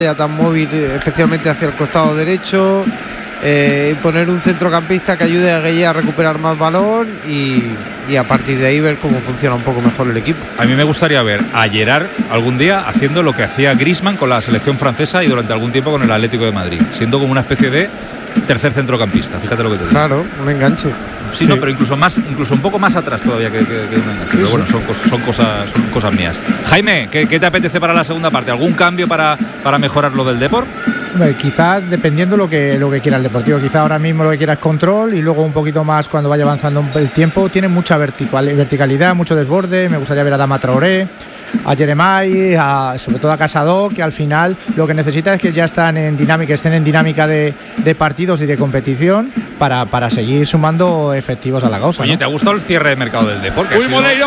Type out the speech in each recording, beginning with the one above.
ya tan móvil, especialmente hacia el costado derecho, poner un centrocampista que ayude a Gueye a recuperar más balón y a partir de ahí ver cómo funciona un poco mejor el equipo. A mí me gustaría ver a Gerard algún día haciendo lo que hacía Griezmann con la selección francesa y durante algún tiempo con el Atlético de Madrid, siendo como una especie de tercer centrocampista, fíjate lo que te digo. Claro, un enganche. Sí, no, pero incluso un poco más atrás todavía que un enganche. Pero bueno, son cosas mías. Jaime, ¿qué te apetece para la segunda parte? ¿Algún cambio para mejorar lo del Depor? Quizás dependiendo lo que quiera el Deportivo. Quizás ahora mismo lo que quiera es control y luego un poquito más cuando vaya avanzando el tiempo. Tiene mucha verticalidad, mucho desborde. Me gustaría ver a Adama Traoré, a Jeremai, sobre todo a Casado, que al final lo que necesita es que ya estén en dinámica de partidos y de competición para seguir sumando efectivos a la causa. Oye, ¿no? ¿Te ha gustado el cierre de mercado del Deporte? ¡Uy, Moleiro!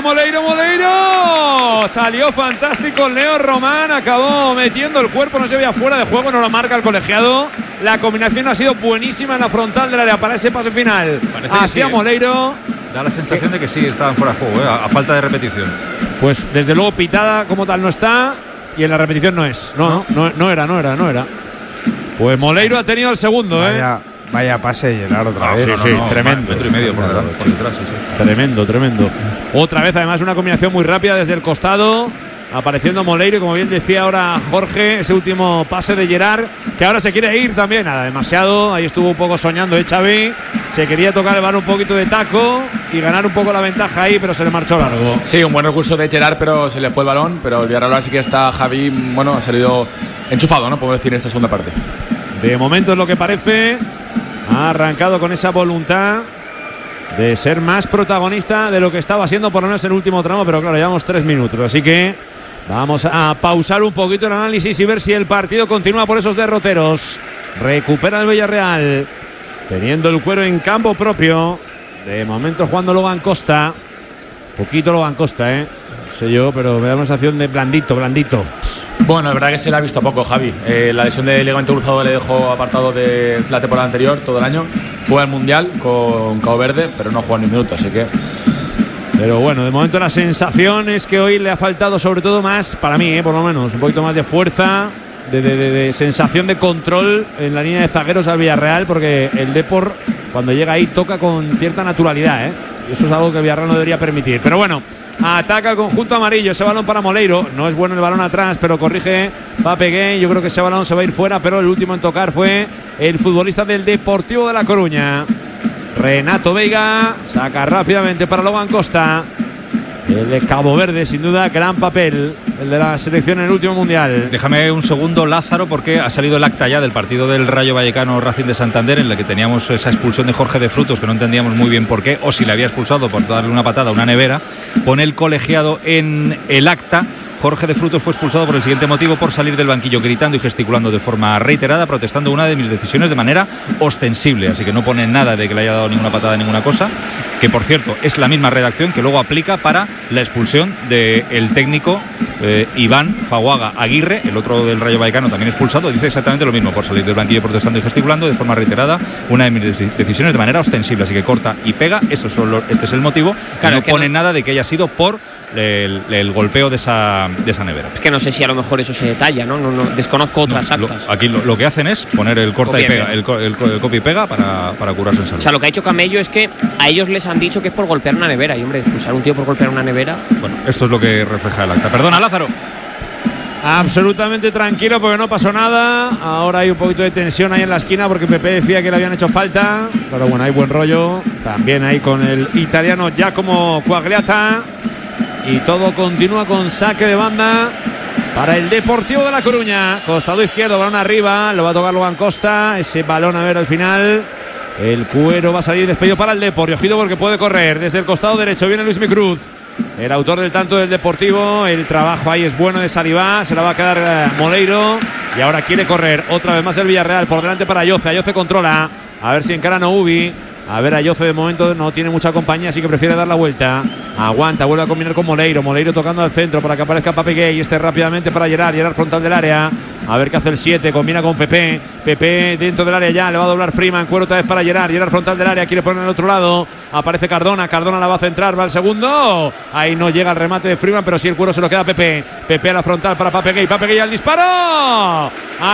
Salió fantástico Leo Román, acabó metiendo el cuerpo, no se veía fuera de juego, no lo marca el colegiado. La combinación ha sido buenísima en la frontal del área para ese pase final hacia Moleiro. Da la sensación de que sí, estaban fuera de juego, a falta de repetición. Pues desde luego pitada como tal no está y en la repetición no es. No era. Pues Moleiro ha tenido el segundo, Vaya pase de Gerard otra vez. Sí, tremendo. Metro y medio por detrás. Tremendo. Otra vez además una combinación muy rápida desde el costado. Apareciendo Moleiro, como bien decía ahora Jorge, ese último pase de Gerard, que ahora se quiere ir también, nada, demasiado, ahí estuvo un poco soñando Xavi, se quería tocar el balón un poquito de taco y ganar un poco la ventaja ahí, pero se le marchó largo. Sí, un buen recurso de Gerard, pero se le fue el balón, pero el Villarreal sí que está Javi, ha salido enchufado, ¿no? Podemos decir en esta segunda parte. De momento es lo que parece, ha arrancado con esa voluntad de ser más protagonista de lo que estaba siendo por lo menos en el último tramo, pero claro, llevamos 3 minutos, así que vamos a pausar un poquito el análisis y ver si el partido continúa por esos derroteros. Recupera el Villarreal, teniendo el cuero en campo propio. De momento jugando Logan Costa. Poquito Logan Costa, no sé yo, pero me da una sensación de blandito. Bueno, la verdad que se le ha visto poco, Javi. La lesión de ligamento cruzado le dejó apartado de la temporada anterior, todo el año. Fue al Mundial con Cabo Verde, pero no jugó ni un minuto, así que... Pero bueno, de momento la sensación es que hoy le ha faltado sobre todo más, para mí, por lo menos, un poquito más de fuerza, de sensación de control en la línea de zagueros al Villarreal, porque el Depor, cuando llega ahí, toca con cierta naturalidad, y eso es algo que el Villarreal no debería permitir. Pero bueno, ataca el conjunto amarillo, ese balón para Moleiro, no es bueno el balón atrás, pero corrige Pape Gueye. Yo creo que ese balón se va a ir fuera, pero el último en tocar fue el futbolista del Deportivo de La Coruña. Renato Veiga saca rápidamente para Logan Costa. El de Cabo Verde, sin duda, gran papel el de la selección en el último mundial. Déjame un segundo, Lázaro, porque ha salido el acta ya del partido del Rayo Vallecano Racing de Santander, en el que teníamos esa expulsión de Jorge de Frutos, que no entendíamos muy bien por qué, o si le había expulsado por darle una patada a una nevera. Pone el colegiado en el acta: Jorge de Frutos fue expulsado por el siguiente motivo: por salir del banquillo gritando y gesticulando de forma reiterada, protestando una de mis decisiones de manera ostensible. Así que no pone nada de que le haya dado ninguna patada, ninguna cosa, que por cierto es la misma redacción que luego aplica para la expulsión del técnico Iván Faguaga Aguirre, el otro del Rayo Vallecano también expulsado. Dice exactamente lo mismo: por salir del banquillo protestando y gesticulando de forma reiterada una de mis decisiones de manera ostensible. Así que corta y pega, este es el motivo. Claro, no pone nada de que haya sido por el golpeo de esa nevera. Es que no sé si a lo mejor eso se detalla, ¿no? No desconozco otras actas. Aquí lo que hacen es poner el corta y pega, el copia y pega para curarse en salud. O sea, lo que ha dicho Camello es que a ellos les han dicho que es por golpear una nevera. Y hombre, expulsar a un tío por golpear una nevera. Bueno, esto es lo que refleja el acta. Perdona, Lázaro. Absolutamente tranquilo porque no pasó nada. Ahora hay un poquito de tensión ahí en la esquina porque Pepe decía que le habían hecho falta. Pero bueno, hay buen rollo. También ahí con el italiano Giacomo Quagliata. Y todo continúa con saque de banda para el Deportivo de La Coruña. Costado izquierdo, balón arriba, lo va a tocar Logan Costa. Ese balón, a ver al final. El cuero va a salir despedido para el Depor. Y ojito porque puede correr desde el costado derecho. Viene Luis Micruz, el autor del tanto del Deportivo. El trabajo ahí es bueno de Salivá. Se la va a quedar Moleiro. Y ahora quiere correr otra vez más el Villarreal. Por delante para Ayoce. Ayoce controla. A ver si encara Noubi. A ver, Ayoce de momento no tiene mucha compañía, así que prefiere dar la vuelta. Aguanta, vuelve a combinar con Moleiro. Moleiro tocando al centro para que aparezca Pape Gay. Rápidamente para Gerard. Gerard frontal del área. A ver qué hace el 7. Combina con Pepe. Pepe dentro del área ya. Le va a doblar Freeman. Cuero otra vez para Gerard. Gerard frontal del área. Quiere poner en el otro lado. Aparece Cardona. Cardona la va a centrar. Va al segundo. Ahí no llega el remate de Freeman, pero sí el Cuero se lo queda a Pepe. Pepe a la frontal para Pape Gay. Pape Gay al disparo.